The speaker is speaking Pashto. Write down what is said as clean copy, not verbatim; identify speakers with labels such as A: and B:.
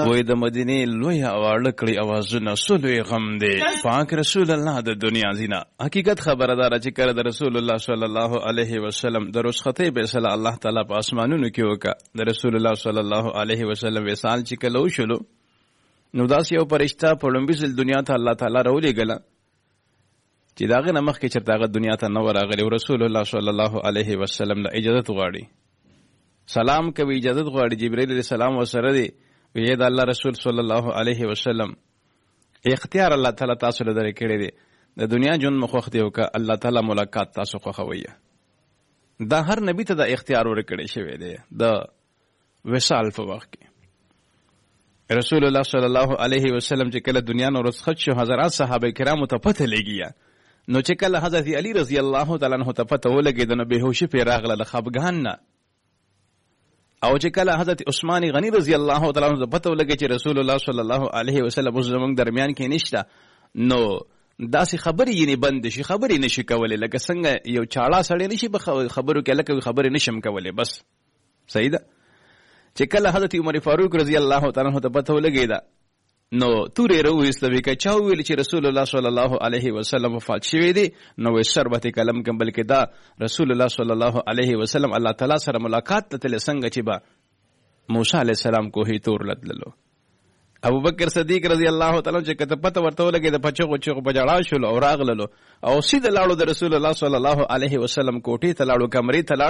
A: وای د مدینې لوی اواړه کړی اوازونه سلوی غم دی پاک رسول الله د دنیا زینا. حقیقت خبردار چې کړه د رسول الله صلی الله علیه وسلم د رخصتۍ فیصله الله تعالی په اسمانونو کې وکړه. د رسول الله صلی الله علیه وسلم وصال چې کله وشلو نو داسې یو فرشته په لومبي ځل دنیا ته الله تعالی راولېږله چې د هغې نه مخکې چېرته هغه دنیا ته نه و راغلی. رسول الله صلی الله علیه وسلم نه اجازت غواړي، سلام کوي، اجازت غواړي. جبرائیل علیه السلام ورسره دی، وی د الله رسول صلی الله علیه وسلم اختیار الله تعالی تاسو له درې کړی دی، د دنیا ژوند مو خوښ دی او که الله تعالی ملاقات تاسو خوښوي. دا هر نبي ته د اختیار ورکړی شوی دی د وصال په وخت کې. رسول الله صلی الله علیه وسلم چې کله دنیا نه رخصت شو، حضرات صحابه کرامو ته پته لګیا. نو چې کله حضرت علی رضی الله تعالی عنہ ته پته ولګېده نو بېهوشي پرې راغله له خفګان نه. او چې کله حضرت عثمان غنی رضی الله تعالی عنہ ته پته ولګی چې رسول الله صلی الله علیه وسلم اوس زموږ درمیان کې نشته، نو داسې خبرې یې بند شي، خبرې نشي کولی. لکه څنګه یو چاړه سړی نشي په خبرو کې لکه خبرې نشم کولی، بس صحیح ده. چې کله حضرت عمر فاروق رضی الله تعالی عنہ ته پته ولګېده نو تورې راوویسته، وی که چا وویل چې رسول الله صلی الله علیه وسلم وفات شوی دی نو وی شربت کلم کم، بلکې دا رسول الله صلی الله علیه وسلم الله تعالی سره ملاقات ته تللی څنګه چې به موسی علیه السلام کوهی تور لتللو. ابو بکر صدیق رضی الله تعالی عنہ چې کته پته ورته ولګېده په چغو په جړا شولو او راغللو او سیده لاړو د رسول الله صلی الله علیه وسلم کوټې ته لاړو، کمرې ته لاړو.